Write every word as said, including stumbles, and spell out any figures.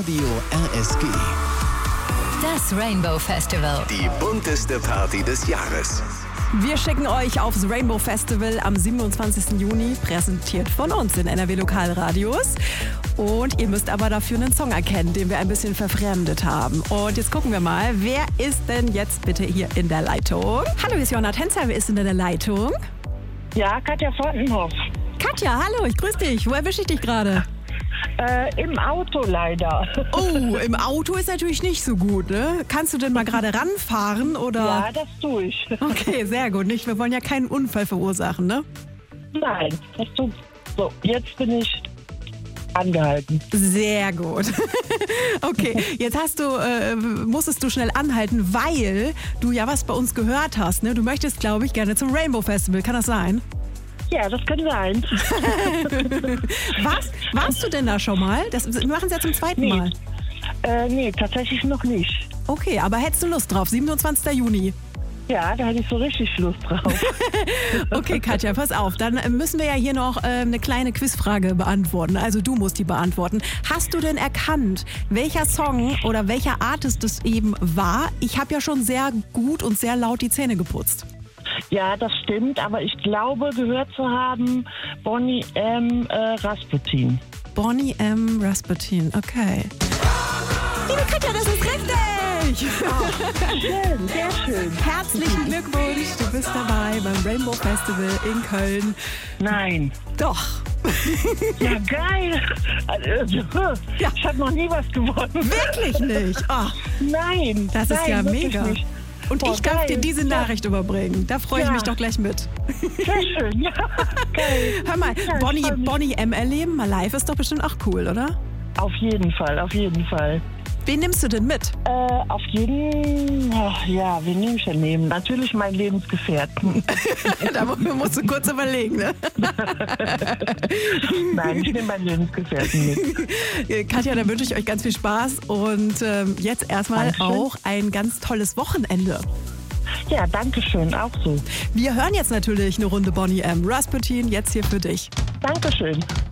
Radio R S G. Das Rainbow Festival. Die bunteste Party des Jahres. Wir schicken euch aufs Rainbow Festival am siebenundzwanzigsten Juni, präsentiert von uns in N R W Lokalradios. Und ihr müsst aber dafür einen Song erkennen, den wir ein bisschen verfremdet haben. Und jetzt gucken wir mal, wer ist denn jetzt bitte hier in der Leitung? Hallo, hier ist Johanna Tänzer, wer ist denn in der Leitung? Ja, Katja Fontenhoff. Katja, hallo, ich grüße dich. Wo erwische ich dich gerade? Äh, im Auto leider. Oh, im Auto ist natürlich nicht so gut, ne? Kannst du denn mal gerade ranfahren, oder? Ja, das tue ich. Okay, sehr gut. Nicht, wir wollen ja keinen Unfall verursachen, ne? Nein, das tut. So, jetzt bin ich angehalten. Sehr gut. Okay, jetzt hast du, äh, musstest du schnell anhalten, weil du ja was bei uns gehört hast, ne? Du möchtest, glaube ich, gerne zum Rainbow Festival. Kann das sein? Ja, das kann sein. Was? Warst du denn da schon mal? Das, wir machen es ja zum zweiten Nee. Mal. Äh, nee, tatsächlich noch nicht. Okay, aber hättest du Lust drauf? siebenundzwanzigsten Juni. Ja, da hätte ich so richtig Lust drauf. Okay, Katja, pass auf. Dann müssen wir ja hier noch äh, eine kleine Quizfrage beantworten. Also du musst die beantworten. Hast du denn erkannt, welcher Song oder welcher Artist es eben war? Ich habe ja schon sehr gut und sehr laut die Zähne geputzt. Ja, das stimmt, aber ich glaube, gehört zu haben, Bonnie M. Äh, Rasputin. Bonnie M. Rasputin, okay. Liebe Katja, das ist richtig! Schön, sehr schön. Herzlichen Glückwunsch, du bist dabei beim Rainbow Festival in Köln. Nein. Doch. Ja, geil. Also, Ja. Ich habe noch nie was gewonnen. Wirklich nicht? Oh, Nein. das ist nein, ja wirklich mega. Nicht. Und Boah, ich darf geil. dir diese Nachricht überbringen. Da freue ich Ja. mich doch gleich mit. Sehr schön, ja. Geil. Hör mal, Ja, ich Bonnie, freu mich. Bonnie M. erleben, mal live ist doch bestimmt auch cool, oder? Auf jeden Fall, auf jeden Fall. Wen nimmst du denn mit? Äh, auf jeden, ach, ja, wen nehme ich denn nehmen? Natürlich meinen Lebensgefährten. Da musst du kurz überlegen, ne? Nein, ich nehme meinen Lebensgefährten mit. Katja, dann wünsche ich euch ganz viel Spaß und ähm, jetzt erstmal Dankeschön. auch ein ganz tolles Wochenende. Ja, danke schön, auch so. Wir hören jetzt natürlich eine Runde Bonnie M. Rasputin, jetzt hier für dich. Dankeschön.